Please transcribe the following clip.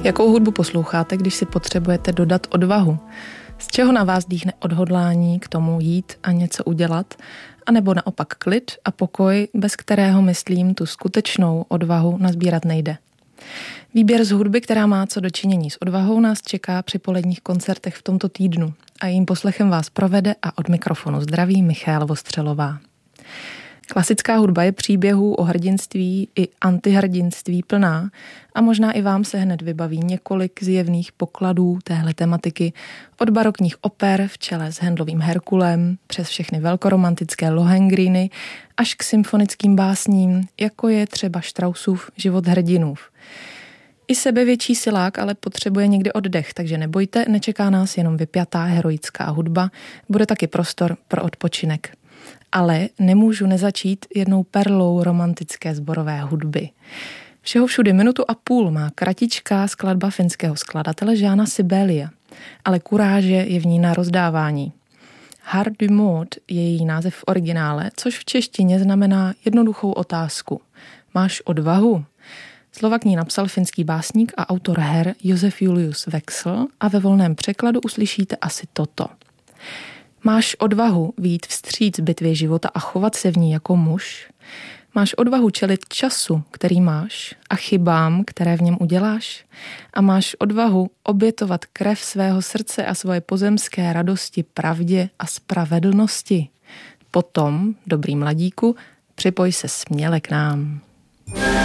Jakou hudbu posloucháte, když si potřebujete dodat odvahu? Z čeho na vás dýchne odhodlání k tomu jít a něco udělat? A nebo naopak klid a pokoj, bez kterého, myslím, tu skutečnou odvahu nazbírat nejde? Výběr z hudby, která má co dočinění s odvahou, nás čeká při poledních koncertech v tomto týdnu a jejím poslechem vás provede a od mikrofonu zdraví Michaela Vostřelová. Klasická hudba je příběhů o hrdinství i antihrdinství plná a možná i vám se hned vybaví několik zjevných pokladů téhle tematiky od barokních oper v čele s Handlovým Herkulem přes všechny velkoromantické Lohengriny až k symfonickým básním, jako je třeba Straussův Život hrdinův. I sebevětší silák ale potřebuje někdy oddech, takže nebojte, nečeká nás jenom vypjatá heroická hudba, bude taky prostor pro odpočinek. Ale nemůžu nezačít jednou perlou romantické sborové hudby. Všeho všudy 1,5 minuty má kratičká skladba finského skladatele Jána Sibelia, ale kuráže je v ní na rozdávání. Har du mod je její název v originále, což v češtině znamená jednoduchou otázku. Máš odvahu? Slova k ní napsal finský básník a autor her Josef Julius Wexel a ve volném překladu uslyšíte asi toto. Máš odvahu vyjít vstříc bitvě života a chovat se v ní jako muž? Máš odvahu čelit času, který máš, a chybám, které v něm uděláš? A máš odvahu obětovat krev svého srdce a svoje pozemské radosti pravdě a spravedlnosti? Potom, dobrý mladíku, připoj se směle k nám.